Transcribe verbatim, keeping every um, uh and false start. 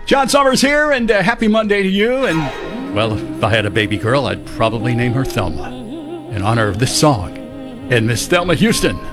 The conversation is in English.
John Summers here, and uh, happy Monday to you. And, well, if I had a baby girl, I'd probably name her Thelma in honor of this song and Miss Thelma Houston.